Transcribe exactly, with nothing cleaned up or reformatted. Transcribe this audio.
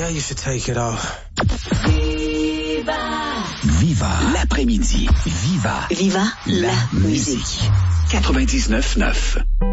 Yeah, you should take it off. Viva! Viva l'après-midi. Viva. Viva la, la musique. musique. quatre-vingt-dix-neuf neuf.